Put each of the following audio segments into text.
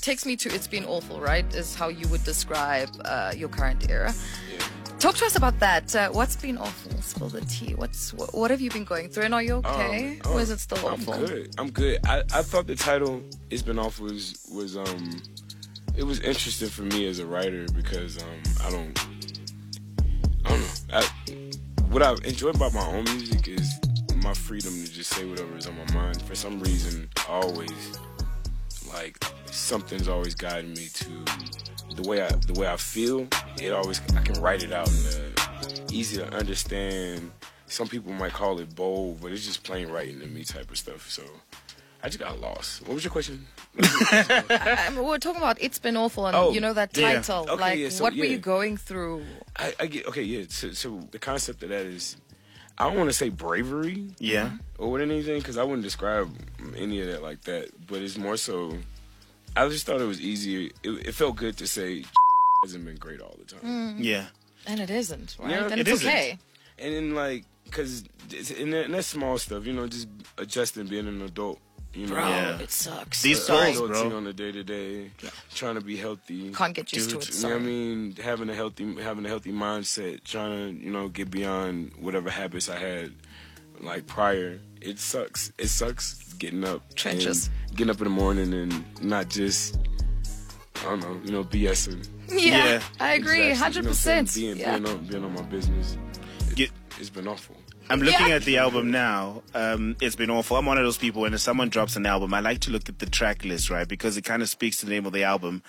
takes me to It's Been Awful, right? Is how you would describe your current era. Yeah. Talk to us about that. What's been awful? Spill the tea. What have you been going through? And are you okay? Or is it still awful? I'm good. I thought the title "It's Been Awful" was it was interesting for me as a writer because I don't know. What I enjoy about my own music is my freedom to just say whatever is on my mind. For some reason, something's always guiding me to the way I feel. I can write it out in a easy to understand. Some people might call it bold, but it's just plain writing to me type of stuff. So I just got lost. What was your question? We're talking about It's Been Awful, and you know that title. Yeah. Okay, what were you going through? I get So the concept of that is, I don't want to say bravery, or anything, because I wouldn't describe any of that like that. But it's more so, I just thought it was easier. It felt good to say hasn't been great all the time. Yeah, and it isn't, right? Yeah, and it's okay. And then because in that small stuff, just adjusting, being an adult. Bro, it sucks. These songs, bro, on the day to day, trying to be healthy. Can't get used to it. You know what I mean? Having a healthy mindset, trying to, get beyond whatever habits I had prior. It sucks. It sucks getting up. Trenches. Getting up in the morning and not just, I don't know, BSing. Yeah, I agree, 100%. Being on my business. It's been awful. I'm looking at the album now. It's Been Awful. I'm one of those people, when someone drops an album, I like to look at the track list, right? Because it kind of speaks to the name of the album.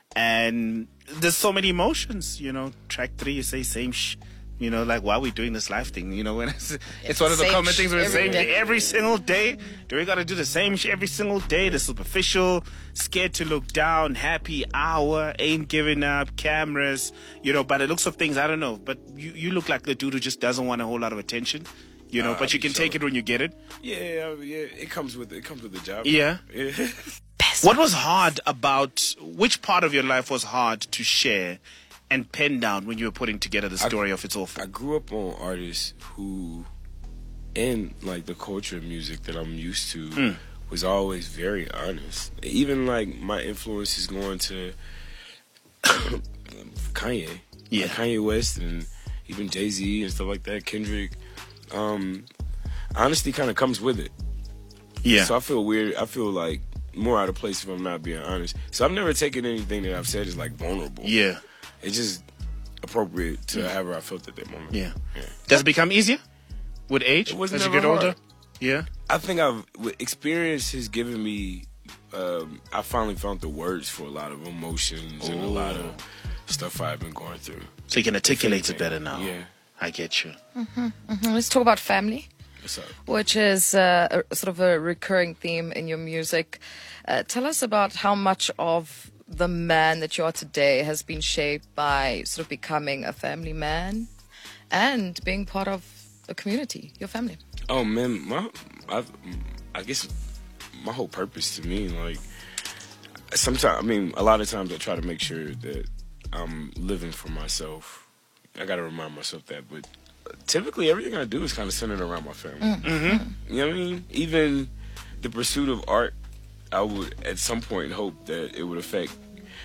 And there's so many emotions, Track 3, you say same why are we doing this live thing? When it's one of the common things we're saying every single day. Do we got to do the same shit every single day? The superficial, scared to look down, happy hour, ain't giving up, cameras, by the looks of things, I don't know. But you look like the dude who just doesn't want a whole lot of attention, but you can take it when you get it. Yeah, it comes with the job. Yeah. What was hard which part of your life was hard to share and pen down when you were putting together the story of It's Awful? I grew up on artists who, in the culture of music that I'm used to, was always very honest. Even my influences going to Kanye, Kanye West, and even Jay-Z and stuff like that, Kendrick. Honesty kind of comes with it. Yeah. So I feel weird. I feel more out of place if I'm not being honest. So I've never taken anything that I've said as vulnerable. Yeah. It's just appropriate to however I felt at that moment. Yeah. Does it become easier with age as you get older? Yeah. I think experience has given me. I finally found the words for a lot of emotions and a lot of stuff I've been going through. So you can articulate it better now. Yeah, I get you. Let's talk about family. What's up? Which is sort of a recurring theme in your music. Tell us about how much of the man that you are today has been shaped by sort of becoming a family man and being part of a community, your family. Oh man, I guess my whole purpose to me, a lot of times I try to make sure that I'm living for myself. I got to remind myself that, but typically everything I do is kind of centered around my family. You know what I mean? Even the pursuit of art, I would at some point hope that it would affect,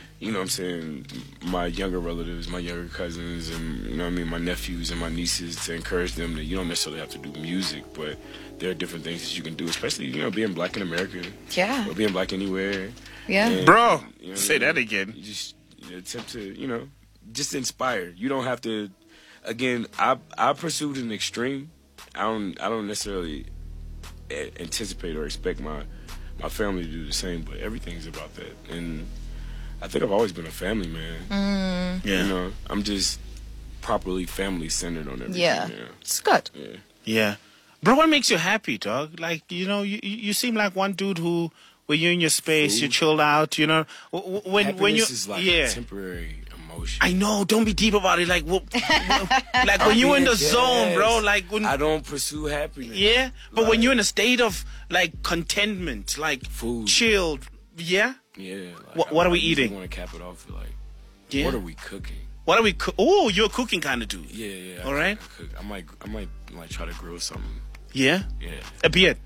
my younger relatives, my younger cousins, and, my nephews and my nieces, to encourage them that you don't necessarily have to do music, but there are different things that you can do, especially, being black in America. Yeah. Or being black anywhere. Yeah. And, bro, say that again. You just attempt to, just inspire. You don't have to, again, I pursued an extreme. I don't necessarily anticipate or expect my family to do the same, but everything's about that. And I think I've always been a family man. Yeah. I'm just properly family centered on everything. Yeah. It's good. Yeah. Bro, what makes you happy, dog? You seem like one dude who, when you're in your space, Food. you chill out, when you is a temporary emotion. I know, don't be deep about it. When you're in the zone, bro, when I don't pursue happiness. Yeah, but when you're in a state of contentment, food, chilled, yeah. Yeah. What are we eating? I want to cap it off with yeah. What are we cooking? What are we? Oh, you're a cooking kind of dude. Yeah. All right. I might try to grill something. Yeah. Yeah. A beard.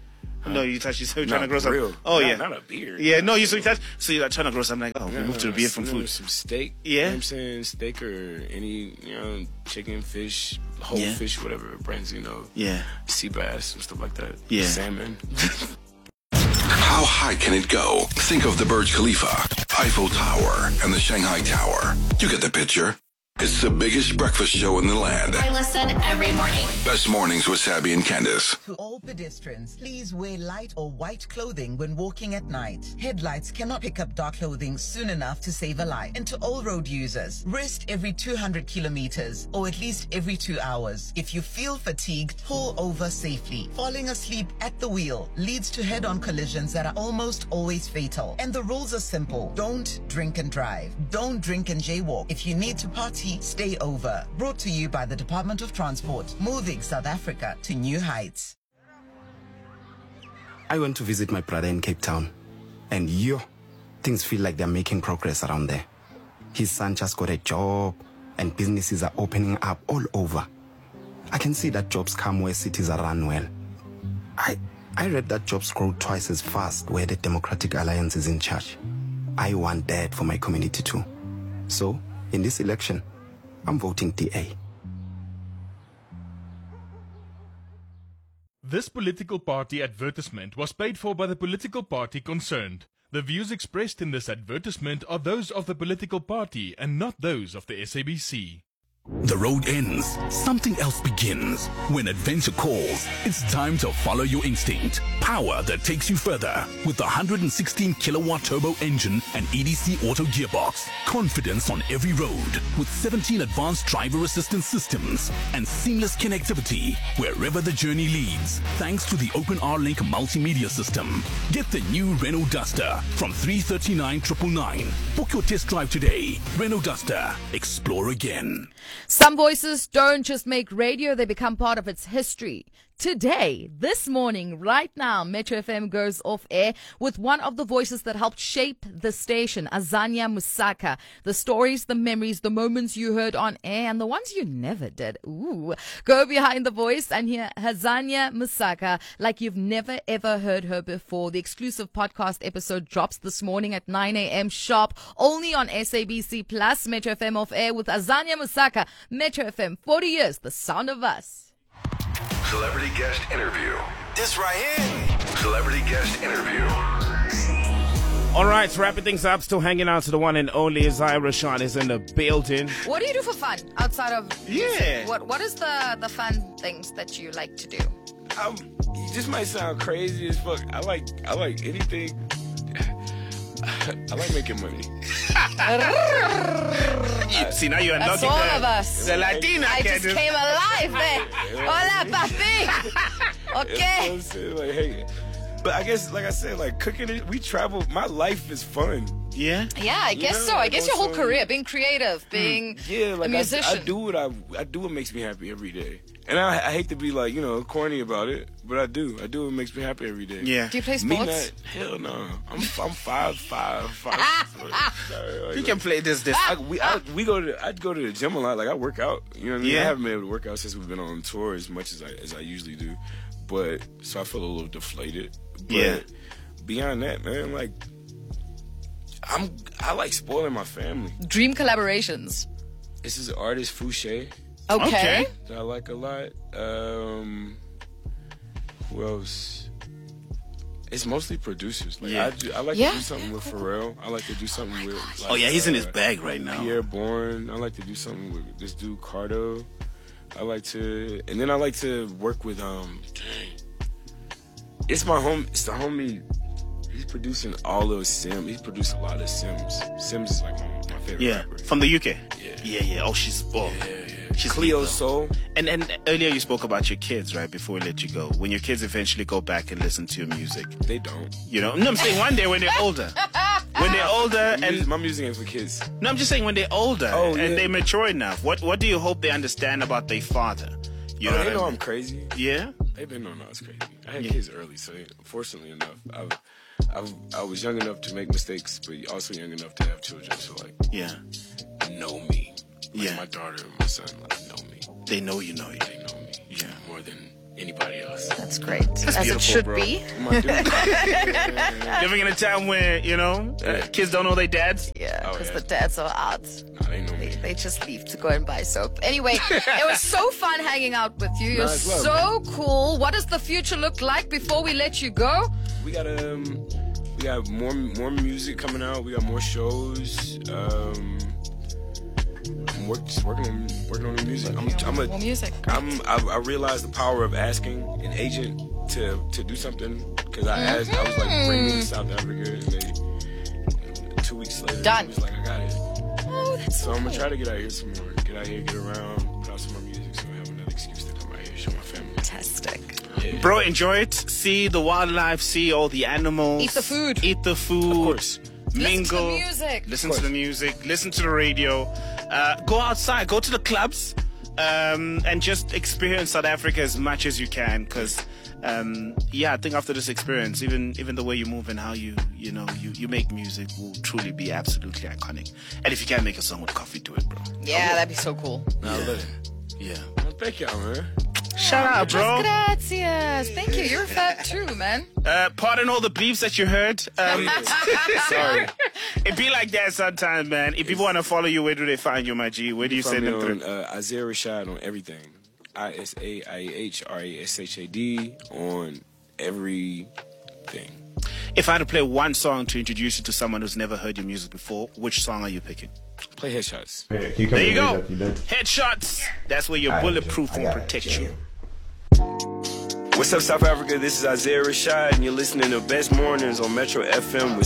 No, you touch. So you're trying to Not grow some. real. Oh Not- yeah, not a beard. Yeah, no, you so you touch. So you're like trying to grow something. Like, oh, we move to the beard from food. Some steak. Yeah. You know what I'm saying? Steak or any, chicken, fish, whole Yeah. fish, whatever it brings, Yeah, sea bass and stuff like that. Yeah. Salmon. How high can it go? Think of the Burj Khalifa, Eiffel Tower, and the Shanghai Tower. You get the picture. It's the biggest breakfast show in the land. I listen every morning. Best mornings with Sabby and Candace. To all pedestrians, please wear light or white clothing when walking at night. Headlights cannot pick up dark clothing soon enough to save a life. And to all road users, rest every 200 kilometers or at least every 2 hours. If you feel fatigued, pull over safely. Falling asleep at the wheel leads to head-on collisions that are almost always fatal. And the rules are simple. Don't drink and drive. Don't drink and jaywalk. If you need to party, stay over. Brought to you by the Department of Transport, moving South Africa to new heights. I went to visit my brother in Cape Town, and things feel like they're making progress around there. His son just got a job, and businesses are opening up all over. I can see that jobs come where cities are run well. I read that jobs grow twice as fast where the Democratic Alliance is in charge. I want that for my community too. So, in this election, I'm voting DA. This political party advertisement was paid for by the political party concerned. The views expressed in this advertisement are those of the political party and not those of the SABC. The road ends, something else begins. When adventure calls, it's time to follow your instinct. Power that takes you further with the 116 kilowatt turbo engine and EDC auto gearbox. Confidence on every road with 17 advanced driver assistance systems and seamless connectivity wherever the journey leads. Thanks to the OpenR Link multimedia system. Get the new Renault Duster from 339,999. Book your test drive today. Renault Duster. Explore again. Some voices don't just make radio, they become part of its history. Today, this morning, right now, Metro FM goes off air with one of the voices that helped shape the station, Azania Musaka. The stories, the memories, the moments you heard on air, and the ones you never did. Ooh. Go behind the voice and hear Azania Musaka like you've never ever heard her before. The exclusive podcast episode drops this morning at 9 a.m. sharp, only on SABC Plus. Metro FM off air with Azania Musaka. Metro FM, 40 years, the sound of us. Celebrity guest interview. This right here. Celebrity guest interview. All right, wrapping things up, still hanging out to the one and only Isaiah Rashad is in the building. What do you do for fun outside of music? Yeah. What is the fun things that you like to do? This might sound crazy as fuck. I like anything. I like making money. See, now you're That's unlocking all of us. the Latina. I just came alive, man. Hola, papi. Okay. You know what I'm saying? Like, hey, but I guess, like I said, like cooking it, we travel. My life is fun. Yeah? Yeah, I guess so. I guess your whole career, being creative, being a musician. I do what makes me happy every day. And I hate to be like, corny about it, but I do. I do what makes me happy every day. Yeah. Do you play sports? Hell no. I'm 5'5". You can play this. I'd go to the gym a lot. Like I work out. You know what I mean? Yeah. I haven't been able to work out since we've been on tour as much as I usually do. But so I feel a little deflated. But Yeah. beyond that, man, like I like spoiling my family. Dream collaborations. This is artist Fouché Okay. that I like a lot. Who else? It's mostly producers. Like Yeah. I like Yeah. to do something with Pharrell. I like to do something with. Like, Oh, yeah, he's in his bag right now. Pierre Bourne. I like to do something with this dude Cardo. I like to work with It's my home. It's the homie. He's producing all of Sims. He's produced a lot of Sims. Sims is like my favorite rapper. From the UK. Yeah. Oh, she's she's Cleo deep, though. Soul. And earlier you spoke about your kids, right? Before we let you go, when your kids eventually go back and listen to your music, They don't. No, I'm saying one day when they're older. When they're older, and My music ain't for kids. no, I'm just saying when they're older Oh, and yeah. they mature enough. What do you hope they understand about their father? You know They what know I I'm mean? crazy. Yeah. They've been on us crazy. I had kids early, so fortunately enough, I was young enough to make mistakes, but also young enough to have children. So like, Yeah. know me. Like Yeah. my daughter and my son like know me. They know you know you. They know me. Yeah. More than anybody else. That's great. As it beautiful, should bro. be. My dude. Living in a time where, kids don't know their dads. Yeah, Oh, because yeah. the dads are out. Nah, they know me. They just leave to go and buy soap. Anyway, it was so fun hanging out with you. You're Nice love, so cool. What does the future look like before we let you go? We got more music coming out. We got more shows. I'm just working on the music. More music. I realized the power of asking an agent to do something because I asked. I was like, bring me to South Africa, and they 2 weeks later, Done. He was like, I got it. Oh, that's So so I'm gonna cool. try to get out here some more. Get out here, get around, put out some more music, so I have another excuse to come out here, show my family. Fantastic. Yeah. Bro, enjoy it. See the wildlife, see all the animals. Eat the food. Eat the food. Of course. Listen to the Mingle. music. Listen to the music. Listen to the radio. Go outside. Go to the clubs. And just experience South Africa as much as you can. Because, I think after this experience, even the way you move and how you make music will truly be absolutely iconic. And if you can't make a song with coffee, do it, bro. Yeah, that'd be so cool. Nah, I love it. Yeah. Well, thank y'all, man. Shout out, bro. Gracias. Thank you. You're fat too, man. Pardon all the beefs that you heard. Sorry. It be like that sometimes, man. If people want to follow you, where do they find you, my G? Where do you send them on through? Isaiah Rashad on everything. ISAIAHRASHAD on everything. If I had to play one song to introduce you to someone who's never heard your music before, which song are you picking? Play Headshots. There you go. Headshots. That's where your bulletproof will protect you. What's up, South Africa? This is Isaiah Rashad, and you're listening to Best Mornings on Metro FM with